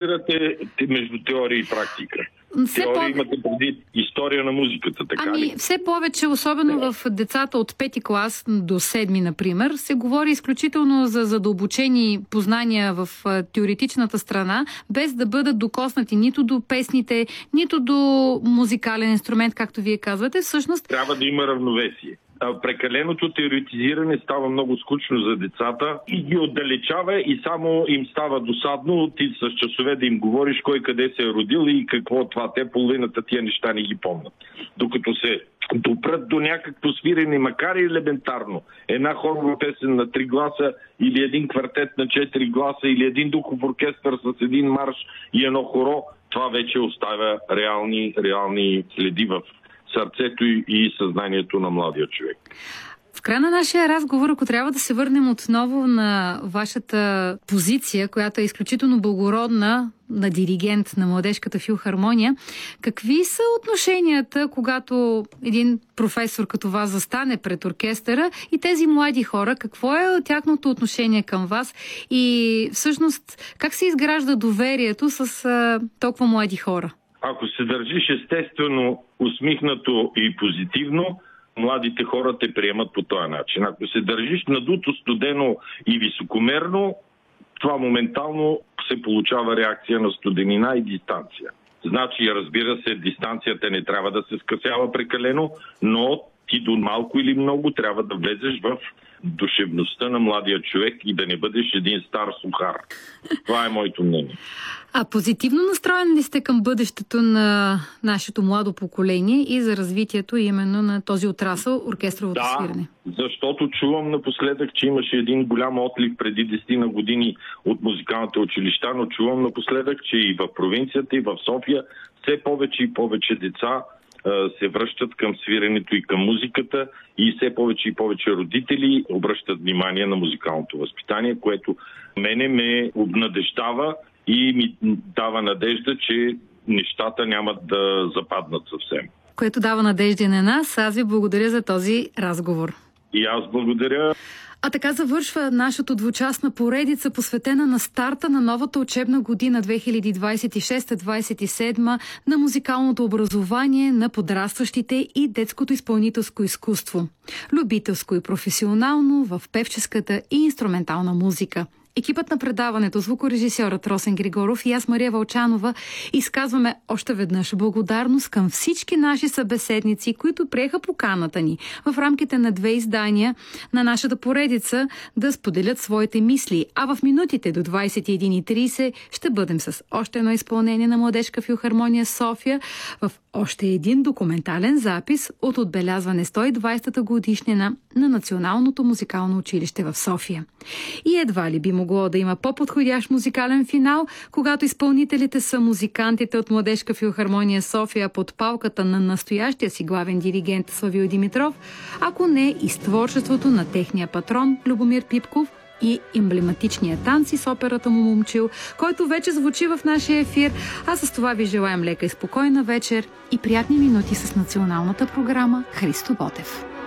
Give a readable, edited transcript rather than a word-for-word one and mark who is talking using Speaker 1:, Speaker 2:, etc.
Speaker 1: диференцирате между теория и практика. Теория имате преди история на музиката, така ли?
Speaker 2: Все повече, особено в децата от 5 клас до 7, например, се говори изключително за задълбочени познания в теоретичната страна, без да бъдат докоснати нито до песните, нито до музикален инструмент, както вие казвате. Всъщност
Speaker 1: трябва да има равновесие. Прекаленото теоретизиране става много скучно за децата и ги отдалечава и само им става досадно ти с часове да им говориш кой къде се е родил и какво това. Те половината тия неща не ги помнят. Докато се допрат до някакво свирене, макар и елементарно, една хорова песен на 3 гласа или един квартет на 4 гласа или един духов оркестър с един марш и едно хоро, това вече оставя реални следи в сърцето и съзнанието на младия човек.
Speaker 2: В края на нашия разговор, ако трябва да се върнем отново на вашата позиция, която е изключително благородна на диригент на Младежката филхармония, какви са отношенията, когато един професор като вас застане пред оркестъра и тези млади хора? Какво е тяхното отношение към вас и всъщност как се изгражда доверието с толкова млади хора?
Speaker 1: Ако се държиш естествено, усмихнато и позитивно, младите хора те приемат по този начин. Ако се държиш надуто, студено и високомерно, това моментално се получава реакция на студенина и дистанция. Значи, разбира се, дистанцията не трябва да се скъсява прекалено, но ти до малко или много трябва да влезеш в душевността на младия човек и да не бъдеш един стар сухар. Това е моето мнение.
Speaker 2: А позитивно настроен ли сте към бъдещето на нашето младо поколение и за развитието именно на този отрасъл оркестровото свирене?
Speaker 1: Да, защото чувам напоследък, че имаше един голям отлив преди 10 на години от музикалните училища, но чувам напоследък, че и в провинцията, и в София все повече и повече деца се връщат към свиренето и към музиката и все повече и повече родители обръщат внимание на музикалното възпитание, което мене ме обнадеждава и ми дава надежда, че нещата няма да западнат съвсем.
Speaker 2: Което дава надежда на нас. Аз ви благодаря за този разговор.
Speaker 1: И аз благодаря.
Speaker 2: А така завършва нашата двучастна поредица, посветена на старта на новата учебна година 2026-27 на музикалното образование на подрастващите и детското изпълнителско изкуство. Любителско и професионално в певческата и инструментална музика. Екипът на предаването, звукорежисьорът Росен Григоров и аз, Мария Вълчанова, изказваме още веднъж благодарност към всички наши събеседници, които приеха поканата ни в рамките на 2 издания на нашата поредица да споделят своите мисли. А в минутите до 21:30 ще бъдем с още едно изпълнение на Младежка филхармония София в още един документален запис от отбелязване 120-та годишнина на Националното музикално училище в София. И едва ли би могло да има по-подходящ музикален финал, когато изпълнителите са музикантите от Младежка филхармония София под палката на настоящия си главен диригент Славил Димитров, ако не и с творчеството на техния патрон Любомир Пипков и емблематичния танци с операта му Момчил, който вече звучи в нашия ефир. А с това ви желаем лека и спокойна вечер и приятни минути с националната програма Христо Ботев.